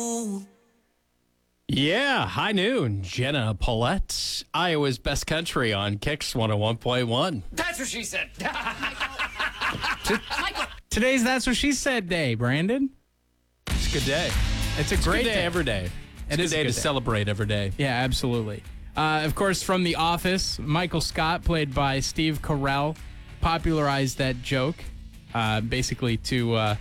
Yeah, high noon. Jenna Paulette, Iowa's Best Country on Kicks 101.1. That's what she said. Today's That's What She Said day, Brandon. It's a good day. It's a It's a great good day day. every day. It's a is good day to celebrate every day. Yeah, absolutely. Of course, from The Office, Michael Scott, played by Steve Carell, popularized that joke, basically to,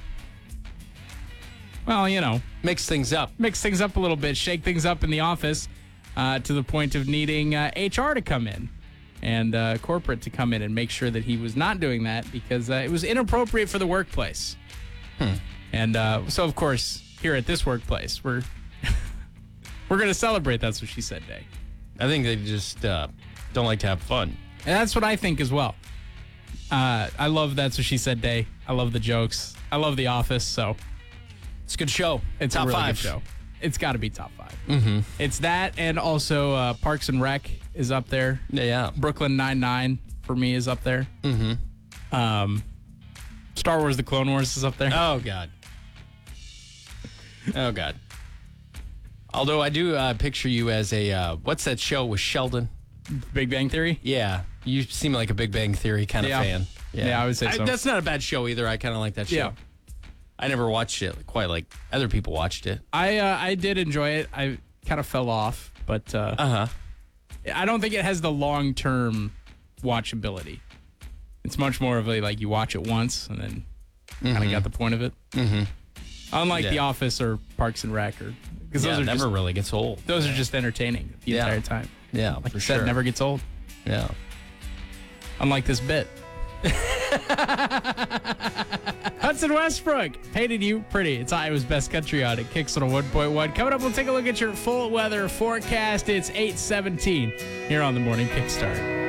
Mix things up. mix things up a little bit, shake things up in the office, to the point of needing HR to come in and corporate to come in and make sure that he was not doing that because it was inappropriate for the workplace. And so, of course, here at this workplace, we're going to celebrate That's What She Said Day. I think they just don't like to have fun. And that's what I think as well. I love That's What She Said Day. I love the jokes. I love The Office, so It's a good show. it's Top a really five. good show. It's got to be top 5. Mm-hmm. It's that, and also Parks and Rec is up there. Yeah. Brooklyn Nine-Nine for me is up there. Mm-hmm. Star Wars: The Clone Wars is up there. Oh, God. Oh, God. Although I do picture you as a, what's that show with Sheldon? Big Bang Theory. Yeah. You seem like a Big Bang Theory kind of Yeah. fan. Yeah, I would say so. That's not a bad show either. I kind of like that show. Yeah. I never watched it quite like other people watched it. I did enjoy it. I kind of fell off, but Uh-huh. I don't think it has the long-term watchability. It's much more of a, like, you watch it once and then kind of got the point of it. Mm-hmm. Unlike Yeah. The Office or Parks and Rec, because Yeah, those it are never just, really gets old. those are just entertaining the Yeah. entire time. Yeah, Like for you said, sure. it never gets old. Yeah. Unlike this bit. Hudson Westbrook painted you pretty. It's Iowa's Best Country on it. Kicks on a 1.1. Coming up, we'll take a look at your full weather forecast. It's 8:17 here on the Morning Kickstart.